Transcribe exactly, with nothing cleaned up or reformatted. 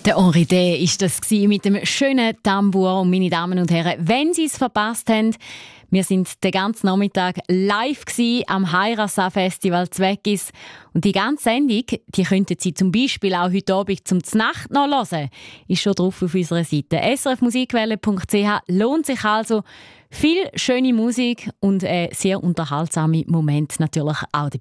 Der Henri D. war das mit dem schönen Tambour. Und meine Damen und Herren, wenn Sie es verpasst haben, wir sind den ganzen Nachmittag live am Heirasa-Festival Zweckis. Und die ganze Sendung, die könnten Sie zum Beispiel auch heute Abend zum Znacht noch hören. Ist schon drauf auf unserer Seite. s r f musikwelle punkt c h lohnt sich also. Viel schöne Musik und äh, sehr unterhaltsame Momente natürlich auch dabei.